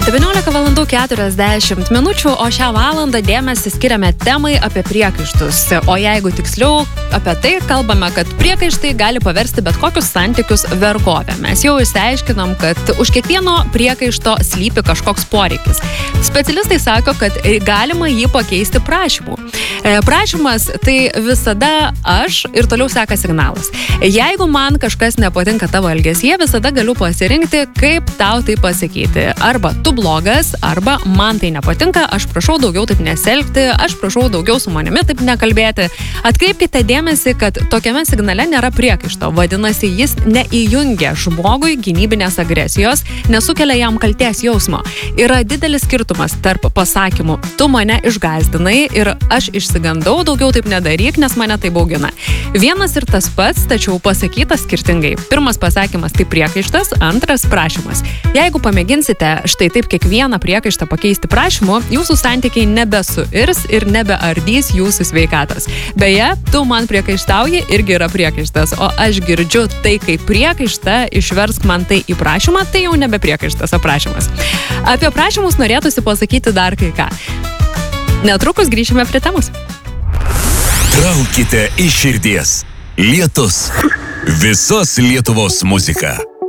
17:40 min, o šią valandą dėmesį skiriame temai apie priekaištus. O jeigu tiksliau, apie tai kalbame, kad priekaištai gali paversti bet kokius santykius vergovę. Mes jau išsiaiškinam, kad už kiekvieno priekaišto slypi kažkoks poreikis. Specialistai sako, kad galima jį pakeisti prašymu. Prašymas tai visada aš ir toliau seka signalas. Jeigu man kažkas nepatinka tavo elgesyje, visada galiu pasirinkti, kaip tau tai pasakyti. Arba tu blogas, arba man tai nepatinka, aš prašau daugiau taip nesielgti, aš prašau daugiau su manimi taip nekalbėti. Atkreipkite dėmesį, kad tokiame signale nėra priekaišto. Vadinasi, jis neįjungia žmogui gynybinės agresijos, nesukelia jam kaltės jausmo. Yra didelis skirtumas tarp pasakymų tu mane išgąsdinai ir aš išsigandau, daugiau taip nedaryk, nes mane tai baugina. Vienas ir tas pats, tačiau pasakytas skirtingai. Pirmas pasakymas tai priekaištas, antras prašymas. Jeigu pamėginsite štai taip kiekvieną priekaištą pakeisti prašymu, jūsų santykiai nebesuirs ir nebeardys jūsų sveikatos. Beje, tu man priekaištauji irgi yra priekaištas, o aš girdžiu tai kaip priekaištą, išversk man tai į prašymą, tai jau nebe priekaištas, o prašymas. Apie prašymus norėtųsi pasakyti dar kai ką. Netrukus grįšime prie temos. Traukite iš širdies. Lietus. Visos Lietuvos muzika.